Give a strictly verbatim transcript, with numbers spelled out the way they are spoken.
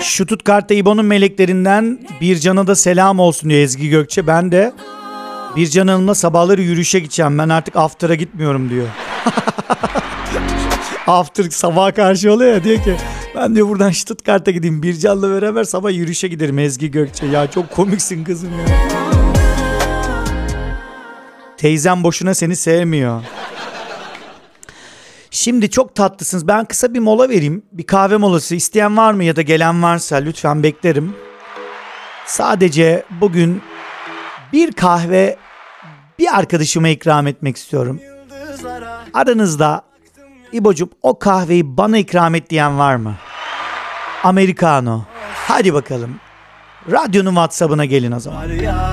Stuttgart'ta İbo'nun meleklerinden Bircan'a da selam olsun diyor Ezgi Gökçe. Ben de Bircan Hanım'la sabahları yürüyüşe gideceğim. Ben artık after'a gitmiyorum diyor. After sabaha karşı oluyor ya, diyor ki ben diyor buradan Stuttgart'a gideyim, Bircan'la beraber sabah yürüyüşe giderim Ezgi Gökçe. Ya çok komiksin kızım ya. Teyzem boşuna seni sevmiyor. Şimdi çok tatlısınız. Ben kısa bir mola vereyim. Bir kahve molası isteyen var mı ya da gelen varsa lütfen beklerim. Sadece bugün bir kahve bir arkadaşıma ikram etmek istiyorum. Aranızda İbocuğum o kahveyi bana ikram et diyen var mı? Americano. Hadi bakalım. Radyonun WhatsApp'ına gelin o zaman.